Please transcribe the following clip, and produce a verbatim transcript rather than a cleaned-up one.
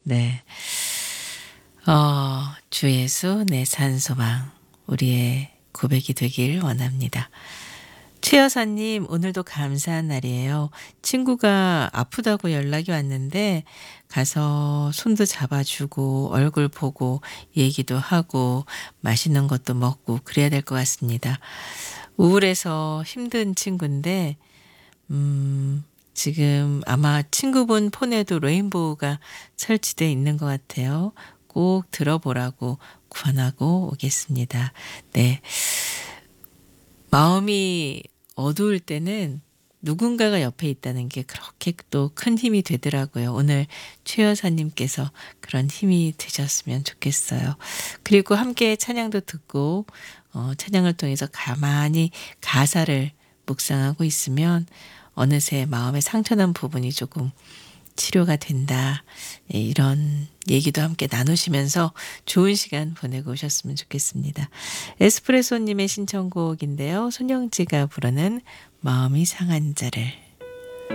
네. 어, 주 예수 내 산소망 우리의 고백이 되길 원합니다. 최 여사님, 오늘도 감사한 날이에요. 친구가 아프다고 연락이 왔는데 가서 손도 잡아주고 얼굴 보고 얘기도 하고 맛있는 것도 먹고 그래야 될 것 같습니다. 우울해서 힘든 친구인데 음, 지금 아마 친구분 폰에도 레인보우가 설치되어 있는 것 같아요. 꼭 들어보라고 권하고 오겠습니다. 네. 마음이 어두울 때는 누군가가 옆에 있다는 게 그렇게 또 큰 힘이 되더라고요. 오늘 최 여사님께서 그런 힘이 되셨으면 좋겠어요. 그리고 함께 찬양도 듣고 어, 찬양을 통해서 가만히 가사를 묵상하고 있으면 어느새 마음의 상처난 부분이 조금 치료가 된다. 예, 이런 얘기도 함께 나누시면서 좋은 시간 보내고 오셨으면 좋겠습니다. 에스프레소님의 신청곡인데요. 손영지가 부르는 마음이 상한 자를.